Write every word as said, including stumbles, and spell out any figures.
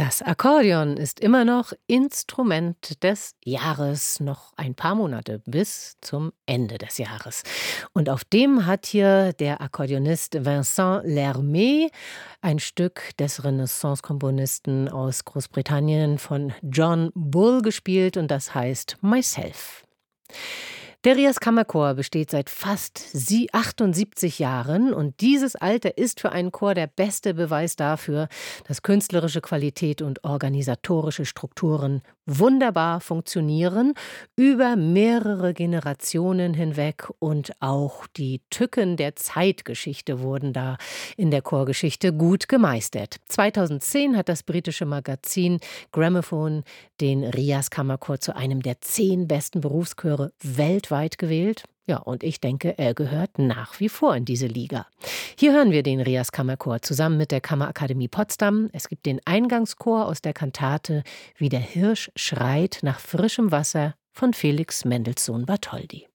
Das Akkordeon ist immer noch Instrument des Jahres, noch ein paar Monate bis zum Ende des Jahres. Und auf dem hat hier der Akkordeonist Vincent Lermet ein Stück des Renaissance-Komponisten aus Großbritannien von John Bull gespielt und das heißt Myself. Der Rias Kammerchor besteht seit fast sie- achtundsiebzig Jahren und dieses Alter ist für einen Chor der beste Beweis dafür, dass künstlerische Qualität und organisatorische Strukturen wunderbar funktionieren, über mehrere Generationen hinweg und auch die Tücken der Zeitgeschichte wurden da in der Chorgeschichte gut gemeistert. zweitausendzehn hat das britische Magazin Gramophone den Rias Kammerchor zu einem der zehn besten Berufschöre weltweit gewählt. Ja, und ich denke, er gehört nach wie vor in diese Liga. Hier hören wir den Rias Kammerchor zusammen mit der Kammerakademie Potsdam. Es gibt den Eingangschor aus der Kantate Wie der Hirsch schreit nach frischem Wasser von Felix Mendelssohn Bartholdy.